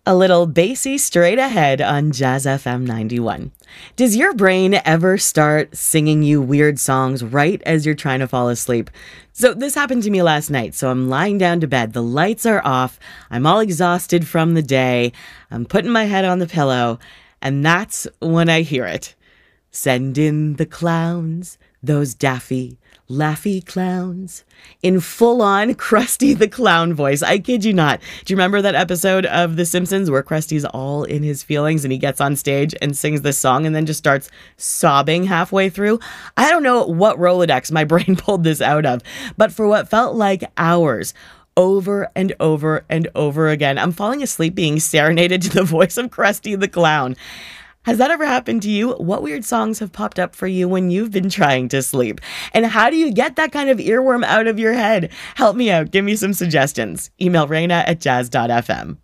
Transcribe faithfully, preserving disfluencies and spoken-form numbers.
A little bassy straight ahead on Jazz F M ninety-one. Does your brain ever start singing you weird songs right as you're trying to fall asleep? So this happened to me last night. So I'm lying down to bed. The lights are off. I'm all exhausted from the day. I'm putting my head on the pillow. And that's when I hear it. Send in the clowns, those daffy, laughy clowns. In full-on Krusty the Clown voice. I kid you not. Do you remember that episode of The Simpsons where Krusty's all in his feelings and he gets on stage and sings this song and then just starts sobbing halfway through? I don't know what Rolodex my brain pulled this out of, but for what felt like hours, over and over and over again, I'm falling asleep being serenaded to the voice of Krusty the Clown. Has that ever happened to you? What weird songs have popped up for you when you've been trying to sleep? And how do you get that kind of earworm out of your head? Help me out. Give me some suggestions. Email Raina at jazz dot f m.